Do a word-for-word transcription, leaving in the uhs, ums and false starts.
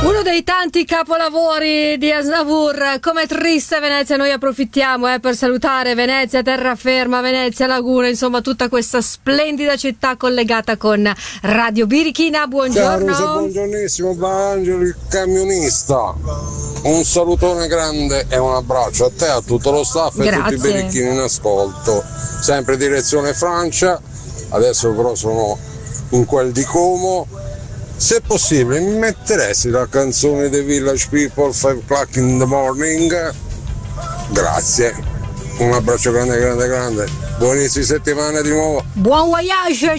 Uno dei tanti capolavori di Aznavour, come Triste Venezia. Noi approfittiamo eh, per salutare Venezia, terraferma, Venezia, Laguna, insomma tutta questa splendida città collegata con Radio Birichina. Buongiorno. Ciao, buongiornissimo, Angelo il camionista. Un salutone grande e un abbraccio a te, a tutto lo staff e a tutti i birichini in ascolto. Sempre direzione Francia, adesso però sono in quel di Como. Se possibile mi metteresti la canzone dei Village People, five o'clock in the morning. Grazie, un abbraccio grande grande grande, buonissima settimana di nuovo. Buon voyage.